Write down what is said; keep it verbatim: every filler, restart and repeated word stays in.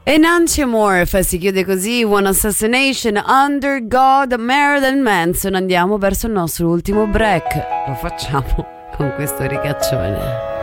E Nancy Morph si chiude così One Assassination Under God, Marilyn Manson. Andiamo verso il nostro ultimo break. Lo facciamo con questo ricaccione.